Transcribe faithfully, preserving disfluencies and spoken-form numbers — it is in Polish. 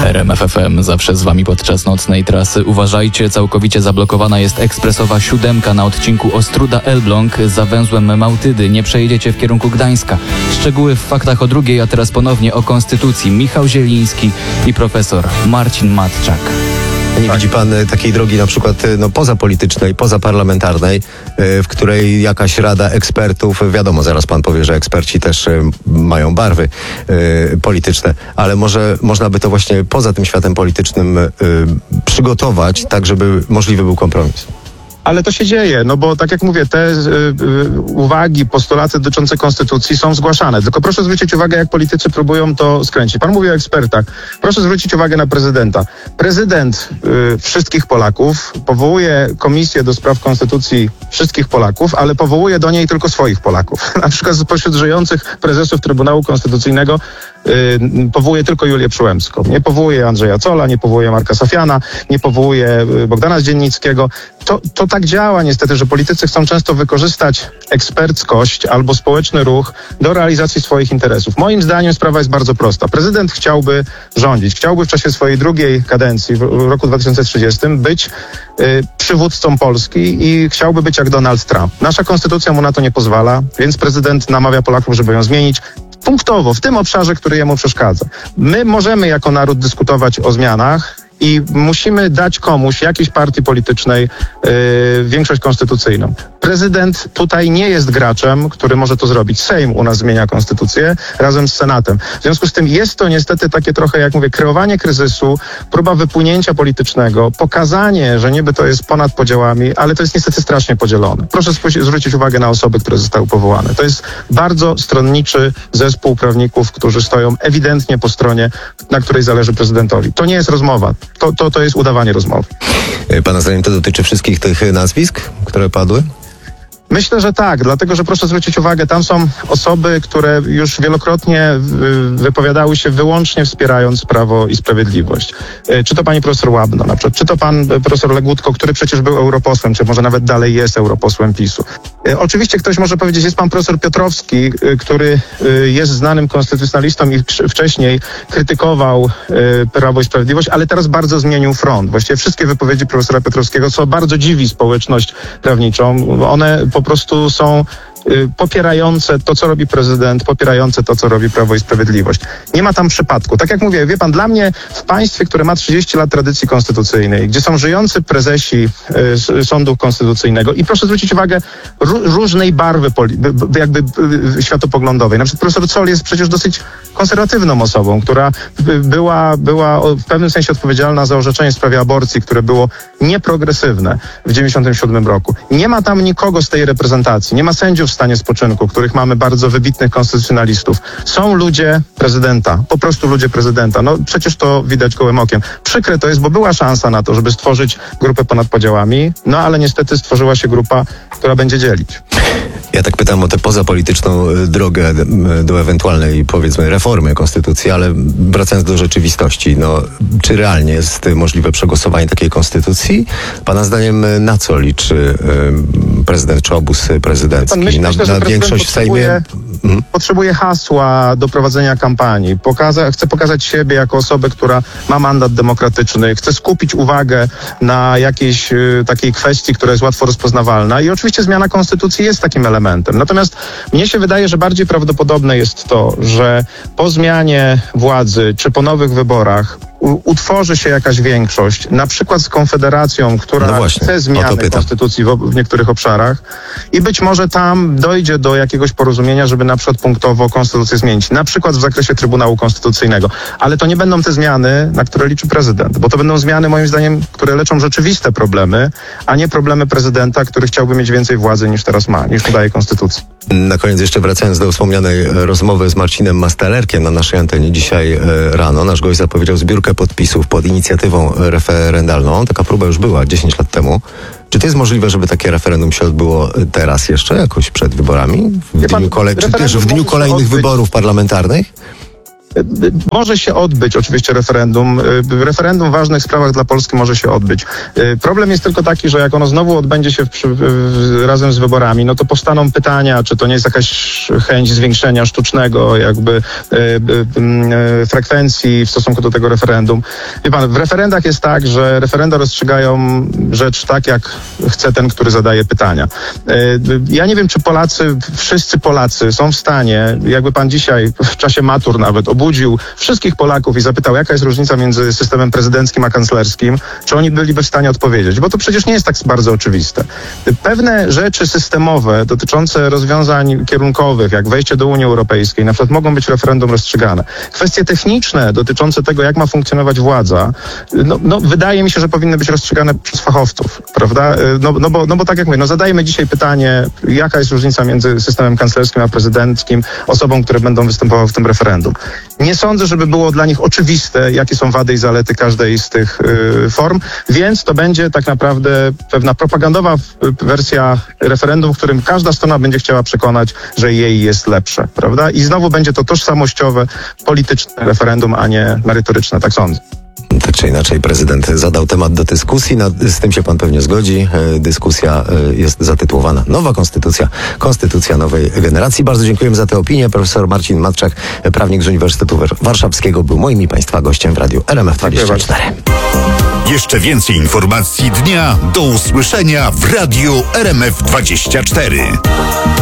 R M F F M zawsze z wami podczas nocnej trasy. Uważajcie, całkowicie zablokowana jest ekspresowa siódemka na odcinku Ostróda-Elbląg za węzłem Małtydy. Nie przejedziecie w kierunku Gdańska. Szczegóły w faktach o drugiej, a teraz ponownie o Konstytucji. Michał Zieliński i profesor Marcin Matczak. Nie tak. Widzi pan takiej drogi na przykład no, pozapolitycznej, pozaparlamentarnej, w której jakaś rada ekspertów, wiadomo, zaraz pan powie, że eksperci też mają barwy y, polityczne, ale może można by to właśnie poza tym światem politycznym y, przygotować tak, żeby możliwy był kompromis? Ale to się dzieje, no bo tak jak mówię, te y, y, uwagi, postulaty dotyczące konstytucji są zgłaszane. Tylko proszę zwrócić uwagę, jak politycy próbują to skręcić. Pan mówi o ekspertach. Proszę zwrócić uwagę na prezydenta. Prezydent y, wszystkich Polaków powołuje komisję do spraw konstytucji wszystkich Polaków, ale powołuje do niej tylko swoich Polaków. Na przykład spośród żyjących prezesów Trybunału Konstytucyjnego y, powołuje tylko Julię Przyłębską. Nie powołuje Andrzeja Zolla, nie powołuje Marka Safiana, nie powołuje Bogdana Zdziennickiego. To, to tak działa niestety, że politycy chcą często wykorzystać eksperckość albo społeczny ruch do realizacji swoich interesów. Moim zdaniem sprawa jest bardzo prosta. Prezydent chciałby rządzić, chciałby w czasie swojej drugiej kadencji w roku dwa tysiące trzydziestym być y, przywódcą Polski i chciałby być jak Donald Trump. Nasza konstytucja mu na to nie pozwala, więc prezydent namawia Polaków, żeby ją zmienić punktowo, w tym obszarze, który jemu przeszkadza. My możemy jako naród dyskutować o zmianach i musimy dać komuś, jakiejś partii politycznej yy, większość konstytucyjną. Prezydent tutaj nie jest graczem, który może to zrobić. Sejm u nas zmienia konstytucję razem z Senatem. W związku z tym jest to niestety takie trochę, jak mówię, kreowanie kryzysu, próba wypłynięcia politycznego, pokazanie, że niby to jest ponad podziałami, ale to jest niestety strasznie podzielone. Proszę spójrz- zwrócić uwagę na osoby, które zostały powołane. To jest bardzo stronniczy zespół prawników, którzy stoją ewidentnie po stronie, na której zależy prezydentowi. To nie jest rozmowa. To, to, to jest udawanie rozmowy. Pana zdaniem to dotyczy wszystkich tych nazwisk, które padły? Myślę, że tak, dlatego że proszę zwrócić uwagę, tam są osoby, które już wielokrotnie wypowiadały się wyłącznie wspierając Prawo i Sprawiedliwość. Czy to pani profesor Łabno na przykład, czy to pan profesor Legutko, który przecież był europosłem, czy może nawet dalej jest europosłem PiSu. Oczywiście ktoś może powiedzieć, jest pan profesor Piotrowski, który jest znanym konstytucjonalistą i wcześniej krytykował Prawo i Sprawiedliwość, ale teraz bardzo zmienił front. Właściwie wszystkie wypowiedzi profesora Piotrowskiego, co bardzo dziwi społeczność prawniczą, one po prostu są popierające to, co robi prezydent, popierające to, co robi Prawo i Sprawiedliwość. Nie ma tam przypadku. Tak jak mówię, wie pan, dla mnie w państwie, które ma trzydzieści lat tradycji konstytucyjnej, gdzie są żyjący prezesi y, sądu konstytucyjnego i proszę zwrócić uwagę ró- różnej barwy poli- b- jakby y, światopoglądowej. Na przykład profesor Zoll jest przecież dosyć konserwatywną osobą, która y, była, była w pewnym sensie odpowiedzialna za orzeczenie w sprawie aborcji, które było nieprogresywne w dziewięćdziesiątym siódmym roku. Nie ma tam nikogo z tej reprezentacji. Nie ma sędziów w stanie spoczynku, których mamy bardzo wybitnych konstytucjonalistów. Są ludzie prezydenta, po prostu ludzie prezydenta. No przecież to widać gołym okiem. Przykre to jest, bo była szansa na to, żeby stworzyć grupę ponad podziałami, no ale niestety stworzyła się grupa, która będzie dzielić. Ja tak pytam o tę pozapolityczną drogę do ewentualnej, powiedzmy, reformy konstytucji, ale wracając do rzeczywistości, no, czy realnie jest możliwe przegłosowanie takiej konstytucji? Pana zdaniem na co liczy y, prezydent czy obóz prezydencki? Myślę, na że na większość w Sejmie? Hmm? Potrzebuje hasła do prowadzenia kampanii. Pokaza- chce pokazać siebie jako osobę, która ma mandat demokratyczny, chce skupić uwagę na jakiejś y, takiej kwestii, która jest łatwo rozpoznawalna i oczywiście zmiana konstytucji jest takim elementem. Natomiast mnie się wydaje, że bardziej prawdopodobne jest to, że po zmianie władzy czy po nowych wyborach utworzy się jakaś większość, na przykład z Konfederacją, która no właśnie, chce zmiany konstytucji w, w niektórych obszarach i być może tam dojdzie do jakiegoś porozumienia, żeby na przykład punktowo konstytucję zmienić, na przykład w zakresie Trybunału Konstytucyjnego. Ale to nie będą te zmiany, na które liczy prezydent, bo to będą zmiany, moim zdaniem, które leczą rzeczywiste problemy, a nie problemy prezydenta, który chciałby mieć więcej władzy niż teraz ma, niż daje konstytucji. Na koniec jeszcze wracając do wspomnianej rozmowy z Marcinem Mastalerkiem na naszej antenie dzisiaj e, rano, nasz gość zapowiedział zbiórkę podpisów pod inicjatywą referendalną. Taka próba już była dziesięć lat temu. Czy to jest możliwe, żeby takie referendum się odbyło teraz jeszcze, jakoś przed wyborami? W dniu, kolej, czy też w dniu kolejnych wyborów parlamentarnych? Może się odbyć oczywiście referendum. Referendum w ważnych sprawach dla Polski może się odbyć. Problem jest tylko taki, że jak ono znowu odbędzie się w, w, razem z wyborami, no to powstaną pytania, czy to nie jest jakaś chęć zwiększenia sztucznego jakby e, e, frekwencji w stosunku do tego referendum. Wie pan, w referendach jest tak, że referenda rozstrzygają rzecz tak, jak chce ten, który zadaje pytania. E, ja nie wiem, czy Polacy, wszyscy Polacy są w stanie, jakby pan dzisiaj w czasie matur nawet obudził wszystkich Polaków i zapytał, jaka jest różnica między systemem prezydenckim a kanclerskim, czy oni byliby w stanie odpowiedzieć, bo to przecież nie jest tak bardzo oczywiste. Pewne rzeczy systemowe dotyczące rozwiązań kierunkowych, jak wejście do Unii Europejskiej, na przykład mogą być referendum rozstrzygane. Kwestie techniczne dotyczące tego, jak ma funkcjonować władza, no, no wydaje mi się, że powinny być rozstrzygane przez fachowców, prawda? No, no, bo, no bo tak jak mówię, no zadajemy dzisiaj pytanie, jaka jest różnica między systemem kanclerskim a prezydenckim, osobom, które będą występowały w tym referendum. Nie sądzę, żeby było dla nich oczywiste, jakie są wady i zalety każdej z tych y, form, więc to będzie tak naprawdę pewna propagandowa wersja referendum, w którym każda strona będzie chciała przekonać, że jej jest lepsze, prawda? I znowu będzie to tożsamościowe, polityczne referendum, a nie merytoryczne, tak sądzę. Tak czy inaczej prezydent zadał temat do dyskusji, no, z tym się pan pewnie zgodzi. E, dyskusja e, jest zatytułowana Nowa Konstytucja, Konstytucja Nowej Generacji. Bardzo dziękujemy za tę opinię. Profesor Marcin Matczak, prawnik z Uniwersytetu Warszawskiego, był moim i państwa gościem w Radiu R M F dwadzieścia cztery. Jeszcze więcej informacji dnia do usłyszenia w Radiu R M F dwadzieścia cztery.